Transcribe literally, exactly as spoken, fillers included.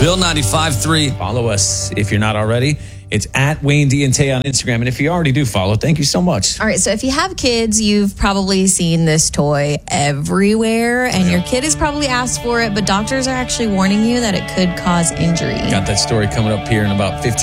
Bill ninety-five three. Follow us if you're not already. It's at Wayne D and Tay on Instagram. And if you already do follow, thank you so much. All right, so if you have kids, you've probably seen this toy everywhere, and your kid has probably asked for it, but doctors are actually warning you that it could cause injury. Got that story coming up here in about fifteen